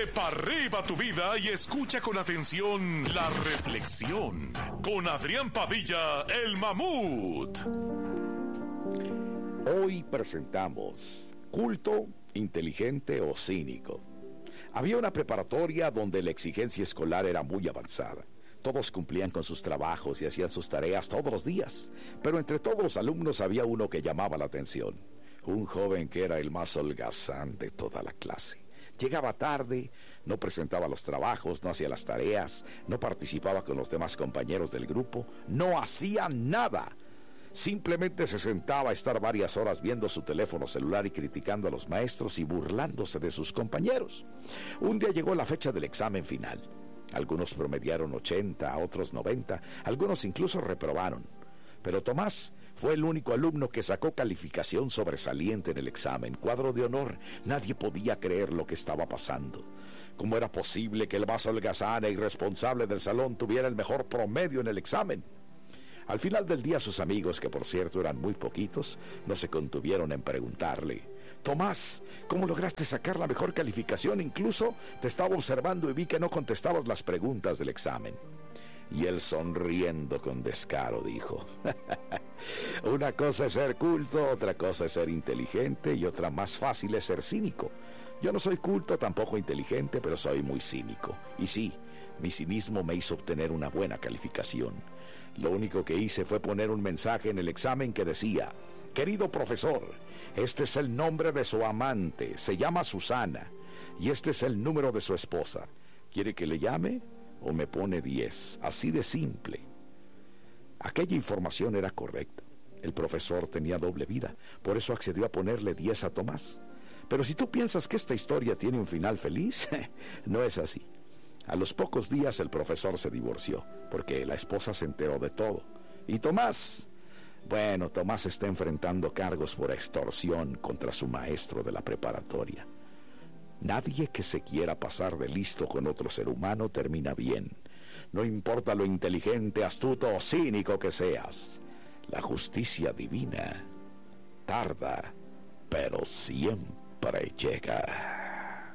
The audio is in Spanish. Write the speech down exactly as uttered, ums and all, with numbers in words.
Dale pa' arriba tu vida y escucha con atención la reflexión con Adrián Padilla, el mamut. Hoy presentamos culto, inteligente o cínico. Había una preparatoria donde la exigencia escolar era muy avanzada. Todos cumplían con sus trabajos y hacían sus tareas todos los días, pero entre todos los alumnos había uno que llamaba la atención. Un joven que era el más holgazán de toda la clase. Llegaba tarde, no presentaba los trabajos, no hacía las tareas, no participaba con los demás compañeros del grupo, no hacía nada. Simplemente se sentaba a estar varias horas viendo su teléfono celular y criticando a los maestros y burlándose de sus compañeros. Un día llegó la fecha del examen final. Algunos promediaron ochenta, otros noventa, algunos incluso reprobaron. Pero Tomás fue el único alumno que sacó calificación sobresaliente en el examen, cuadro de honor. Nadie podía creer lo que estaba pasando. ¿Cómo era posible que el más holgazán e irresponsable del salón tuviera el mejor promedio en el examen? Al final del día sus amigos, que por cierto eran muy poquitos, no se contuvieron en preguntarle: Tomás, ¿cómo lograste sacar la mejor calificación? Incluso te estaba observando y vi que no contestabas las preguntas del examen. Y él, sonriendo con descaro, dijo: una cosa es ser culto, otra cosa es ser inteligente y otra más fácil es ser cínico. Yo no soy culto, tampoco inteligente, pero soy muy cínico. Y sí, mi cinismo me hizo obtener una buena calificación. Lo único que hice fue poner un mensaje en el examen que decía: querido profesor, este es el nombre de su amante, se llama Susana, y este es el número de su esposa. ¿Quiere que le llame o me pone diez? Así de simple. Aquella información era correcta. El profesor tenía doble vida, por eso accedió a ponerle diez a Tomás. Pero si tú piensas que esta historia tiene un final feliz, no es así. A los pocos días el profesor se divorció, porque la esposa se enteró de todo. Y Tomás, bueno, Tomás está enfrentando cargos por extorsión contra su maestro de la preparatoria. Nadie que se quiera pasar de listo con otro ser humano termina bien. No importa lo inteligente, astuto o cínico que seas. La justicia divina tarda, pero siempre llega.